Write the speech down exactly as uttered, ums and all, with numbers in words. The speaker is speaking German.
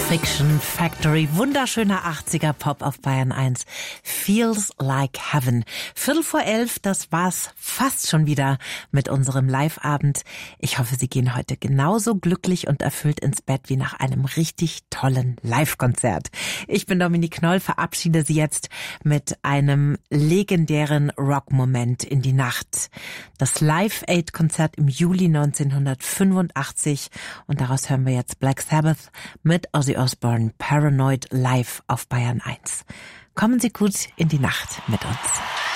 Fiction Factory, wunderschöner achtziger Pop auf Bayern eins. Feels like Heaven. Viertel vor elf, das war's fast schon wieder mit unserem Live-Abend. Ich hoffe, Sie gehen heute genauso glücklich und erfüllt ins Bett wie nach einem richtig tollen Live-Konzert. Ich bin Dominique Knoll, verabschiede Sie jetzt mit einem legendären Rock-Moment in die Nacht. Das Live-Aid-Konzert im Juli neunzehnhundertfünfundachtzig und daraus hören wir jetzt Black Sabbath mit Ozzy Osbourne, Paranoid live auf Bayern eins. Kommen Sie gut in die Nacht mit uns.